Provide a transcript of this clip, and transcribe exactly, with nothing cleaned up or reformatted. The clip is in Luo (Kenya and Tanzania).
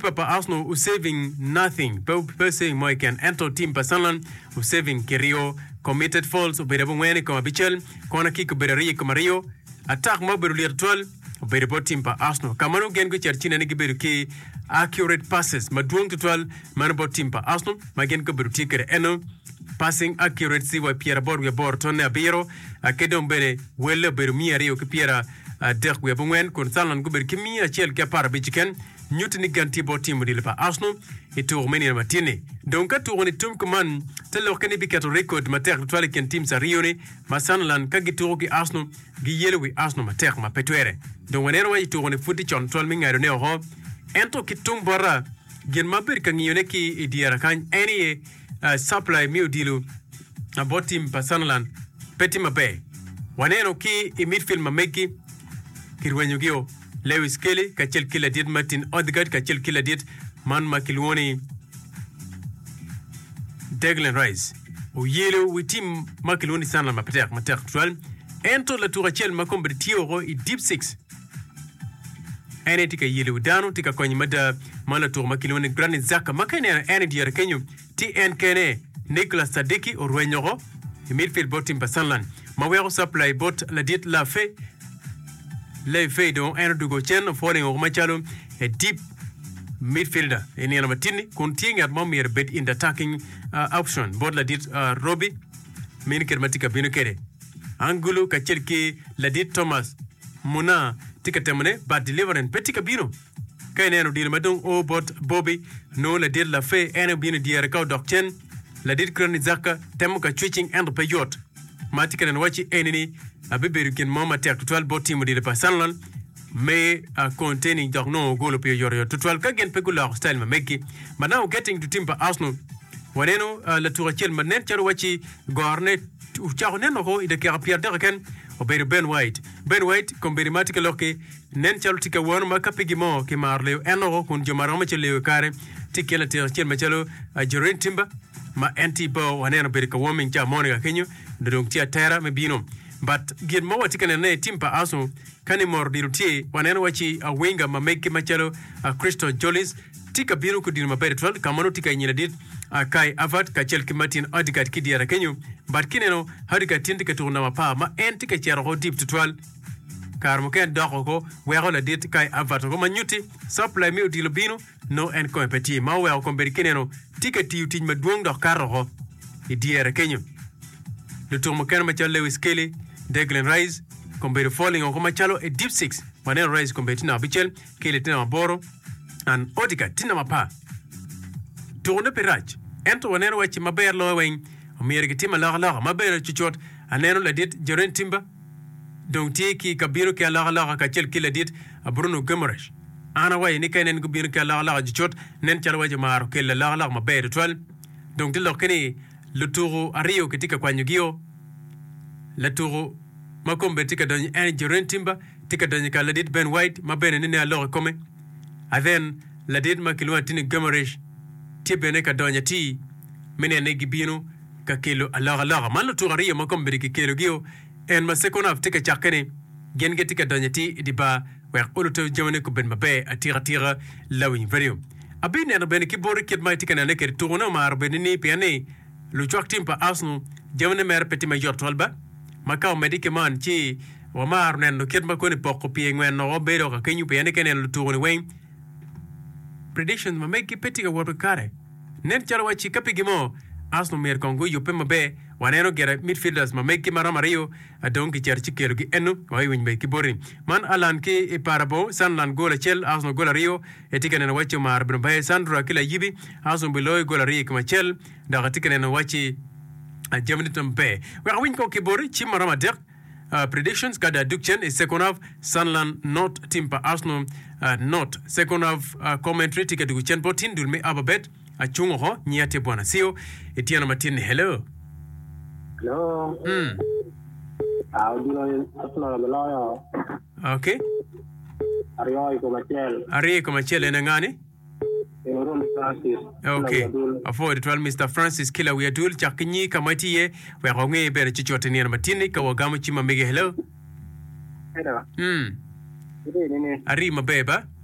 keeper pa Arsenal who saving nothing. Per saying moi can enter team pa Sunderland who saving Kerio committed faults obere bongwene kama bichel kona kick obere rie kama Rio attack mo beru lier twelve obere bo team pa Arsenal kamano gen go cherchina ni beru ki accurate passes maduong to twelve man bo team pa Arsenal magen ko beru tikere eno passing accuracy wa Pierre Bor we bor tonne abiro akedom bere welle beru mi Rio ki Pierre der we bongwen kon Sunderland go beru kimi a chel ke par bichiken Newton ganti bo team di pa Arsenal et tour meni na matine donc ka tour ni tum kuman telo kani bi kat record mater twale ken team sa Rio ni ma Sunderland ka gituro ki Arsenal gi yelo wi Arsenal mater ma petwere donc wonero wa tour ni futi chon twal mi ngaro ne ho ento ki tum bora gen maber kan yone ki idiara kan any uh, supply mi dilu about team pa Sunderland peti mabe waneno ki i midfield ma meki kirwenyo gio Lewis Kelly kachel kila dit Martin Odegaard kachel kila dit man makilwoni Declan Rice o yelo wi team makilwoni sana mapetek matek twelve ento la tour achel makombe tioro i deep six ene tika yelo dano tika kwenye mada mala tour makilwoni Granit Xhaka makane ene diara kenyu T N Kene Nicolas Sadiki o Rwenyoro midfield bot team pa Sunderland mawero supply bot la dit la fe le feido en dugo chen falling o machalo a deep midfielder in yana matini continuing at momir bet in the attacking uh, option bodla dit uh, Robbie minker matika binukere angulu kachelki ladit Thomas Muna tikatemne but delivering petika bino kaineno dir madong o bot Bobby no la dit la fe en bino diere ka dok chen la dit Granit Xhaka temuka switching and payot matika nan wachi enini abeberu ken mama tek twelve bot team di pa Sunderland mais uh, containing donc no goal pe yoro to twelve ka gen pegula style ma meki but now getting to team pa Arsenal waneno uh, la tour chel manen charo wachi gorne u charo neno ko ide ka Pierre Derken oberu Ben White Ben White komberimatika loke nen chalo tika won ma kapigimo ke marle eno kun jomaro ma chele kare tikela ter chel ma chalo uh, Jordan Timber ma anti bo waneno berika warming cha monica kenyo ndong tia terra me bino but get mo watika ne team pa Arsenal kani mor diruti waneno wachi a winga ma make machalo a Crystal Jolis tika bino ku dir ma bere twelve kamano tika nyina dit a Kai Havertz ka Chelsea Martin Odegaard ki diara kenyo but kineno hadika tintika tourna ma pa ma entika chero deep to twelve kar mo ken doko ko wero la dit Kai Havertz ko manyuti supply mi udilo bino no en competi ma wero ko beri kineno tika tiu tin ma duong dok karo i diara kenyo le tour mo ken ma Lewis Kelly Declan Rice kombe falling on komachalo a deep six waneno Rice kombe tina bichel Kelly tina boro and Odegaard tina mapa tourne perach ento waneno wachi maber lo wen America tima la la maber chichot aneno la dit Jordan Timber donc tiki kabiro ke la la ka chel kila dit Bruno Guimaraes ana way ni kenen gubiro ke la la chichot nen chal waji maro ke la la maber twelve donc dilo keni le tour ario ketika kwa nyugio la tour makombe tika donye en Jordan Timber tika donye ka la dit Ben White mabene ne ne lo come and then la dit makilwa tini Guimaraes tibene ka donye ti mene ne gibino ka kilo ala ala man lo tour ario makombe ke kilo gio en ma second half tika chakene gen ge tika donye ti di ba wer uluto jamane ko ben mabe atira tira lawin video abine no ben ki bori kit mai tika ne ke tourna mar ben ni piane lu chok tim pa Arsenal jamane mer petit ma jor tolba makaw medike man ci wa mar nen no kit ma ko ni pokko pi ngwen no bedo ka kenyu piane kenen lu tourni wen predictions ma make petit ka wobe kare nen charwa ci kapigimo Arsenal mer kongo yo pema be waneno gera midfielders ma make marama rio donc cherchi kero gi enu way win be ki bori man alan ke e parabo Sunderland gola chel Arsenal gola rio etikane na wacho mar bin bay Sandro kila yibi Arsenal beloy gola rio kuma chel da tikane na wachi a Germany tampe we win ko ki bori chi marama der uh, predictions kada duction is second half Sunderland not team pa Arsenal uh, not second half uh, commentary ticket du chen botin dul me ababet a chungo ho nyate bwana sio etiana matini hello hello mm ah dilo asna la okay ariyo ko machel ariyo ko machel ena ngani Ron Francis okay afford twelve Mister Francis kila we adul chakinyi kamati ye we ronge bere chichote ni matini ka wagamu chima mege hello hello mm ide nini ari mabeba